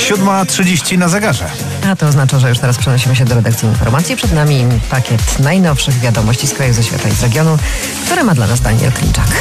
7:30 na zegarze. A to oznacza, że już teraz przenosimy się do redakcji informacji. Przed nami pakiet najnowszych wiadomości z kraju, ze świata i z regionu, które ma dla nas Daniel Klimczak.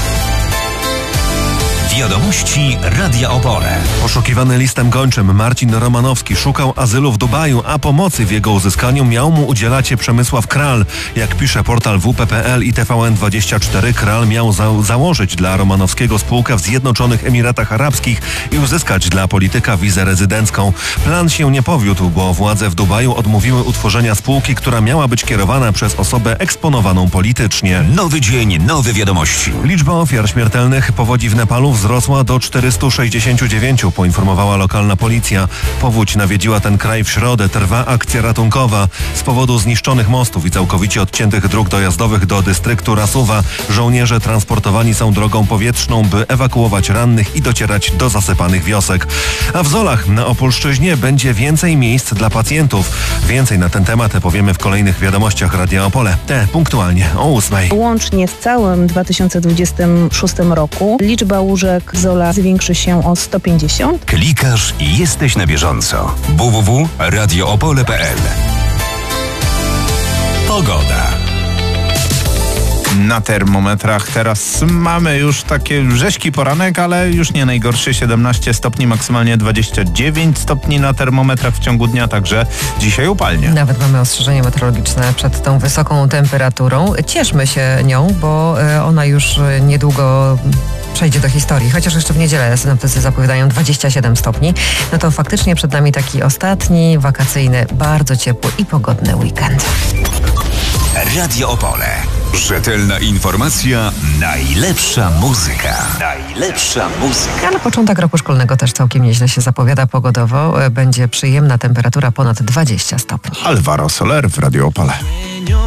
Wiadomości Radia Opole. Poszukiwany listem gończym Marcin Romanowski szukał azylu w Dubaju, a pomocy w jego uzyskaniu miał mu udzielać Przemysław Kral. Jak pisze portal WP.pl i TVN24, Kral miał założyć dla Romanowskiego spółkę w Zjednoczonych Emiratach Arabskich i uzyskać dla polityka wizę rezydencką. Plan się nie powiódł, bo władze w Dubaju odmówiły utworzenia spółki, która miała być kierowana przez osobę eksponowaną politycznie. Nowy dzień, nowe wiadomości. Liczba ofiar śmiertelnych powodzi w Nepalu wzrosła do 469, poinformowała lokalna policja. Powódź nawiedziła ten kraj w środę. Trwa akcja ratunkowa. Z powodu zniszczonych mostów i całkowicie odciętych dróg dojazdowych do dystryktu Rasuwa żołnierze transportowani są drogą powietrzną, by ewakuować rannych i docierać do zasypanych wiosek. A w Zolach na Opolszczyźnie będzie więcej miejsc dla pacjentów. Więcej na ten temat powiemy w kolejnych wiadomościach Radia Opole. Te punktualnie o 8:00. Łącznie z całym 2026 roku liczba łóżek Zola zwiększy się o 150. Klikasz i jesteś na bieżąco. www.radioopole.pl. Pogoda. Na termometrach teraz mamy już takie rzeźki poranek, ale już nie najgorszy. 17 stopni, maksymalnie 29 stopni na termometrach w ciągu dnia, także dzisiaj upalnie. Nawet mamy ostrzeżenie meteorologiczne przed tą wysoką temperaturą. Cieszmy się nią, bo ona już niedługo przejdzie do historii. Chociaż jeszcze w niedzielę synoptycy zapowiadają 27 stopni. No to faktycznie przed nami taki ostatni, wakacyjny, bardzo ciepły i pogodny weekend. Radio Opole. Rzetelna informacja, najlepsza muzyka. Najlepsza muzyka. A na początek roku szkolnego też całkiem nieźle się zapowiada pogodowo. Będzie przyjemna temperatura ponad 20 stopni. Alvaro Soler w Radio Opole.